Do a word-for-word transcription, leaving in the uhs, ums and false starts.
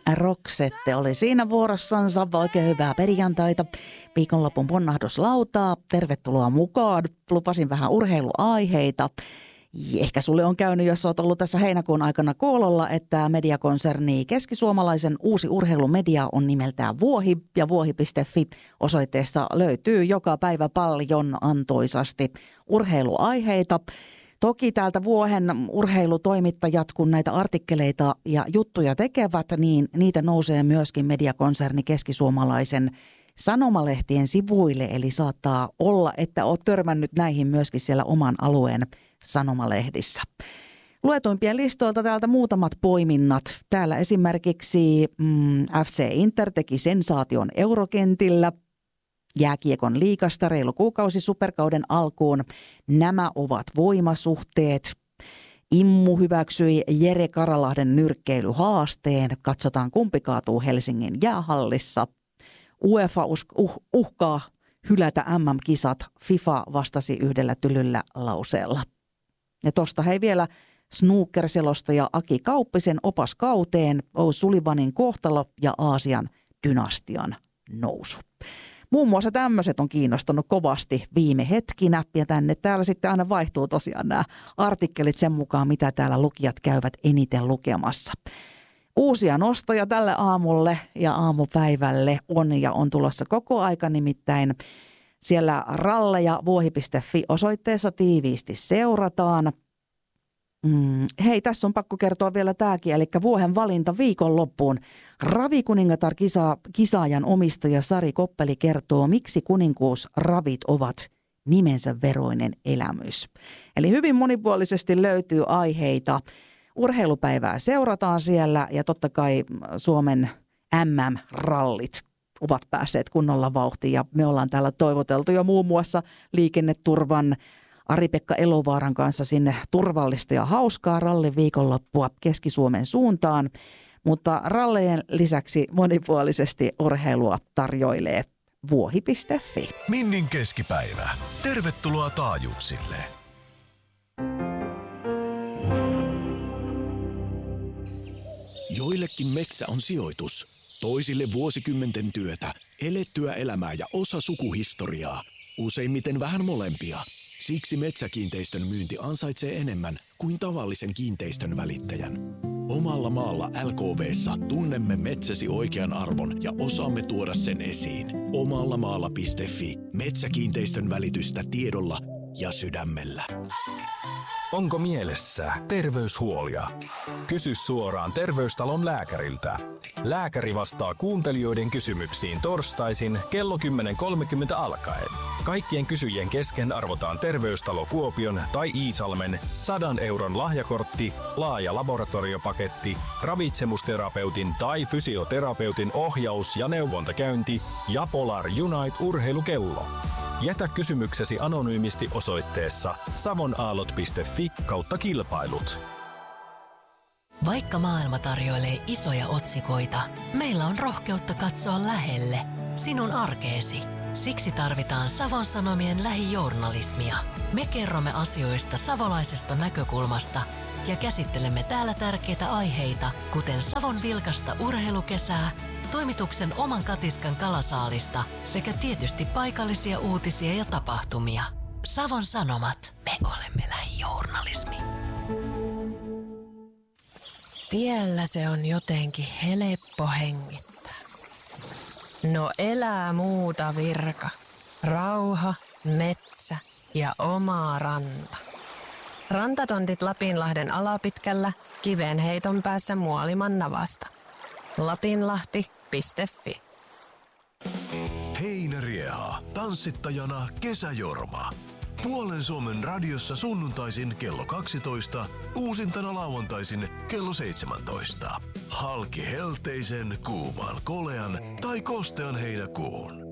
Roxette oli siinä vuorossansa. Oikein hyvää perjantaita. Viikonlopun ponnahduslautaa. Tervetuloa mukaan. Lupasin vähän urheiluaiheita. Ehkä sulle on käynyt, jos olet ollut tässä heinäkuun aikana kuulolla, että mediakonserni Keskisuomalaisen uusi urheilumedia on nimeltään Vuohi, ja vuohi piste fi osoitteesta löytyy joka päivä paljon antoisasti urheiluaiheita. Toki täältä Vuohen urheilutoimittajat, kun näitä artikkeleita ja juttuja tekevät, niin niitä nousee myöskin mediakonserni Keskisuomalaisen sanomalehtien sivuille, eli saattaa olla, että olet törmännyt näihin myöskin siellä oman alueen sanomalehdissä. Luetuimpien listoilta täältä muutamat poiminnat. Täällä esimerkiksi mm, F C Inter teki sensaation eurokentillä. Jääkiekon liigasta reilu kuukausi superkauden alkuun. Nämä ovat voimasuhteet. Immu hyväksyi Jere Karalahden nyrkkeilyhaasteen. Katsotaan kumpi kaatuu Helsingin jäähallissa. UEFA uh, uhkaa hylätä M M-kisat. FIFA vastasi yhdellä tylyllä lauseella. Ja tosta hei vielä snooker-selostaja Aki Kauppisen opas kauteen, Sullivanin kohtalo ja Aasian dynastian nousu. Muun muassa tämmöiset on kiinnostanut kovasti viime hetkinä, ja tänne täällä sitten aina vaihtuu tosiaan nämä artikkelit sen mukaan, mitä täällä lukijat käyvät eniten lukemassa. Uusia nostoja tälle aamulle ja aamupäivälle on ja on tulossa koko aika, nimittäin siellä ralleja vuohi piste fi osoitteessa tiiviisti seurataan. Mm, hei, tässä on pakko kertoa vielä tämäkin, eli Vuohen valinta viikonloppuun. Ravikuningatar kisa, kisaajan omistaja Sari Koppeli kertoo, miksi kuninkuusravit ovat nimensä veroinen elämys. Eli hyvin monipuolisesti löytyy aiheita. Urheilupäivää seurataan siellä ja totta kai Suomen M M-rallit ovat päässeet kunnolla vauhtiin ja me ollaan täällä toivoteltu jo muun muassa liikenneturvan Ari-Pekka Elovaaran kanssa sinne turvallista ja hauskaa rallin viikonloppua Keski-Suomen suuntaan, mutta rallejen lisäksi monipuolisesti urheilua tarjoilee vuohi piste fi. Minnin keskipäivä. Tervetuloa taajuuksille. Joillekin metsä on sijoitus, toisille vuosikymmenten työtä, elettyä elämää ja osa sukuhistoriaa, useimmiten vähän molempia. Siksi metsäkiinteistön myynti ansaitsee enemmän kuin tavallisen kiinteistön välittäjän. Omalla maalla L K V:ssä tunnemme metsäsi oikean arvon ja osaamme tuoda sen esiin. Omallamaalla piste fi. Metsäkiinteistön välitystä tiedolla ja sydämellä. Onko mielessä terveyshuolia? Kysy suoraan Terveystalon lääkäriltä. Lääkäri vastaa kuuntelijoiden kysymyksiin torstaisin kello kymmenen kolmekymmentä alkaen. Kaikkien kysyjien kesken arvotaan Terveystalo Kuopion tai Iisalmen sadan euron lahjakortti, laaja laboratoriopaketti, ravitsemusterapeutin tai fysioterapeutin ohjaus- ja neuvontakäynti ja Polar Unite urheilukello. Jätä kysymyksesi anonyymisti osoitteessa savonaalot piste fi kautta kilpailut. Vaikka maailma tarjoilee isoja otsikoita, meillä on rohkeutta katsoa lähelle, sinun arkeesi. Siksi tarvitaan Savon Sanomien lähijournalismia. Me kerromme asioista savolaisesta näkökulmasta ja käsittelemme täällä tärkeitä aiheita, kuten Savon vilkasta urheilukesää, toimituksen oman katiskan kalasaalista sekä tietysti paikallisia uutisia ja tapahtumia. Savon Sanomat, me olemme lähijournalismi. Tiellä se on jotenkin helppo hengittää. No elää muuta virka. Rauha, metsä ja oma ranta. Rantatontit Lapinlahden alapitkällä, kivenheiton päässä Muoliman navasta. lapinlahti piste fi. Heinärieha. Tanssittajana Kesäjorma. Puolen Suomen radiossa sunnuntaisin kello kaksitoista, uusintana lauantaisin kello seitsemäntoista. Halki helteisen, kuuman, kolean tai kostean heinäkuun.